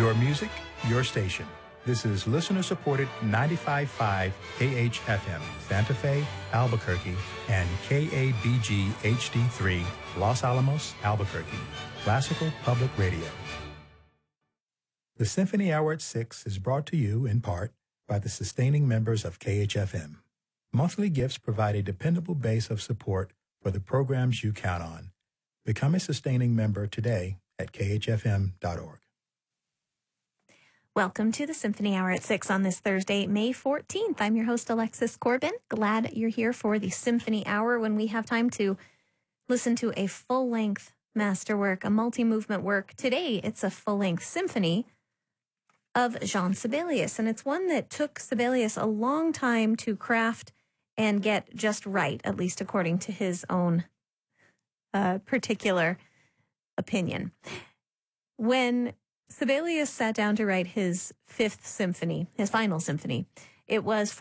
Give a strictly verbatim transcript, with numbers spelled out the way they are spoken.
Your music, your station. This is listener-supported ninety-five point five K H F M, Santa Fe, Albuquerque, and K A B G H D three, Los Alamos, Albuquerque. Classical Public Radio. The Symphony Hour at six is brought to you, in part, by the sustaining members of K H F M. Monthly gifts provide a dependable base of support for the programs you count on. Become a sustaining member today at K H F M dot org. Welcome to the Symphony Hour at six on this Thursday, May fourteenth. I'm your host, Alexis Corbin. Glad you're here for the Symphony Hour when we have time to listen to a full-length masterwork, a multi-movement work. Today, it's a full-length symphony of Jean Sibelius, and it's one that took Sibelius a long time to craft and get just right, at least according to his own uh, particular opinion. When Sibelius sat down to write his fifth symphony, his final symphony, it was